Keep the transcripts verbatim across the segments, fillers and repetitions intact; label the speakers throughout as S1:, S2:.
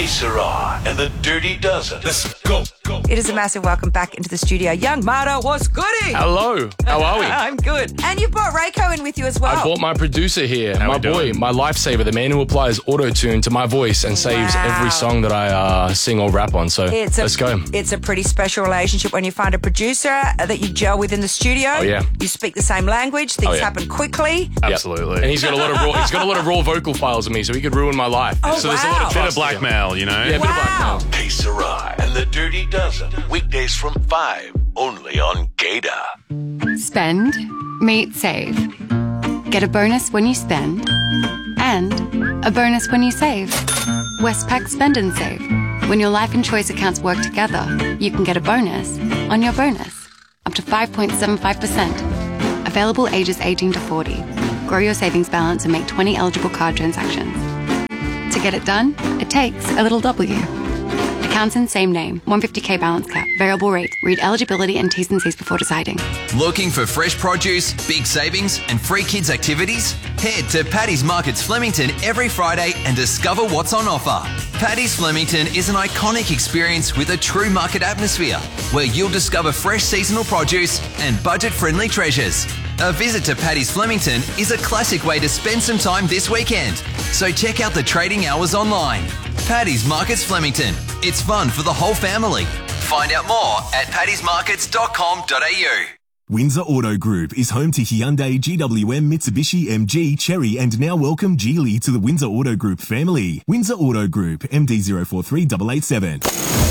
S1: Que Sera and the Dirty Dozen. Let's go. go.
S2: It is a massive welcome back into the studio. Young Marta, what's goody?
S3: Hello. How are we?
S2: I'm good. And you've brought Rayco in with you as well.
S3: I brought my producer here,
S4: How
S3: my
S4: we
S3: boy,
S4: doing?
S3: my lifesaver, the man who applies auto-tune to my voice and saves
S2: Wow.
S3: every song that I uh, sing or rap on. So
S2: It's a,
S3: let's go.
S2: It's a pretty special relationship when you find a producer that you gel with in the studio.
S3: Oh, yeah.
S2: You speak the same language. Things
S3: Oh, yeah.
S2: happen quickly.
S3: Yep.
S4: Absolutely.
S3: And he's got a lot of raw, he's got a lot of raw vocal files of me, so he could ruin my life.
S2: Oh,
S3: so there's a lot
S2: wow.
S3: of
S4: Bit of
S3: trust here.
S4: blackmail, you know?
S3: Yeah, a bit of
S2: Wow.
S3: blackmail.
S1: Que Sera and the Dirty Dozen. Weekdays from five, only on Gator.
S5: Spend, meet, save. Get a bonus when you spend, and a bonus when you save. Westpac Spend and Save. When your life and choice accounts work together, you can get a bonus on your bonus, up to five point seven five percent. Available ages eighteen to forty. Grow your savings balance and make twenty eligible card transactions. To get it done, it takes a little W. Accounts in same name, one hundred fifty k balance cap, variable rate. Read eligibility and T's and C's before deciding.
S6: Looking for fresh produce, big savings, and free kids' activities? Head to Paddy's Markets Flemington every Friday and discover what's on offer. Paddy's Flemington is an iconic experience with a true market atmosphere, where you'll discover fresh seasonal produce and budget-friendly treasures. A visit to Paddy's Flemington is a classic way to spend some time this weekend, so check out the trading hours online. Paddy's Markets Flemington. It's fun for the whole family. Find out more at paddys markets dot com dot a u.
S7: Windsor Auto Group is home to Hyundai, G W M, Mitsubishi, M G, Chery, and now welcome Geely to the Windsor Auto Group family. Windsor Auto Group, M D zero four three eight eight seven.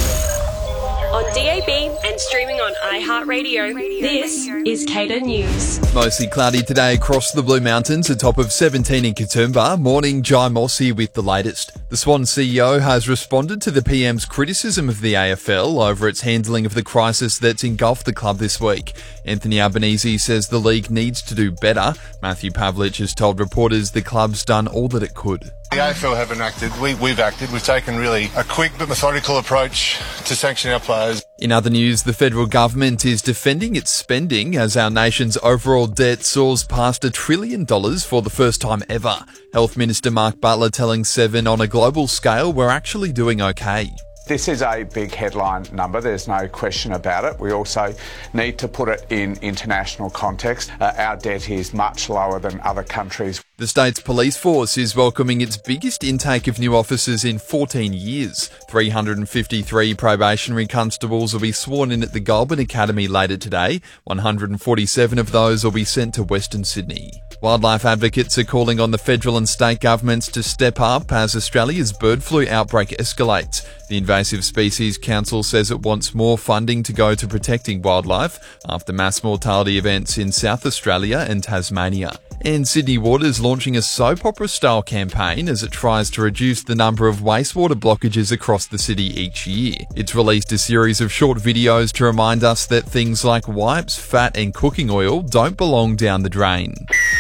S8: On D A B and streaming on iHeartRadio, this is Cater News.
S9: Mostly cloudy today across the Blue Mountains, a top of seventeen in Katoomba. Morning, Jai Mossy with the latest. The Swan C E O has responded to the P M's criticism of the A F L over its handling of the crisis that's engulfed the club this week. Anthony Albanese says the league needs to do better. Matthew Pavlich has told reporters the club's done all that it could.
S10: The A F L haven't acted. We, we've acted. We've taken really a quick but methodical approach to sanction our players.
S9: In other news, the federal government is defending its spending as our nation's overall debt soars past a trillion dollars for the first time ever. Health Minister Mark Butler telling Seven on a global scale, we're actually doing okay.
S11: This is a big headline number, there's no question about it. We also need to put it in international context. Uh, our debt is much lower than other countries.
S9: The state's police force is welcoming its biggest intake of new officers in fourteen years. three hundred fifty-three probationary constables will be sworn in at the Goulburn Academy later today. one hundred forty-seven of those will be sent to Western Sydney. Wildlife advocates are calling on the federal and state governments to step up as Australia's bird flu outbreak escalates. The Invasive Species Council says it wants more funding to go to protecting wildlife after mass mortality events in South Australia and Tasmania. And Sydney Water is launching a soap opera-style campaign as it tries to reduce the number of wastewater blockages across the city each year. It's released a series of short videos to remind us that things like wipes, fat and cooking oil don't belong down the drain.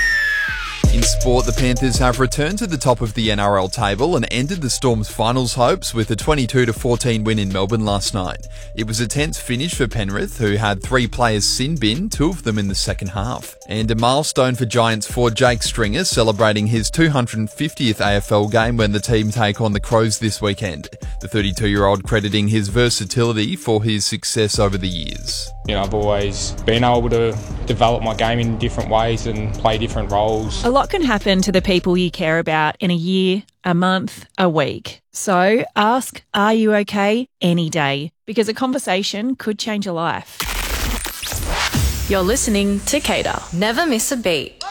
S9: In sport, the Panthers have returned to the top of the N R L table and ended the Storm's finals hopes with a twenty-two to fourteen win in Melbourne last night. It was a tense finish for Penrith, who had three players sin bin, two of them in the second half. And a milestone for Giants forward Jake Stringer, celebrating his two hundred fiftieth A F L game when the team take on the Crows this weekend. The thirty-two-year-old crediting his versatility for his success over the years.
S12: You know, I've always been able to develop my game in different ways and play different roles.
S13: A lot can happen to the people you care about in a year, a month, a week. So ask, are you okay, any day? Because a conversation could change your life.
S8: You're listening to Cater.
S14: Never miss a beat.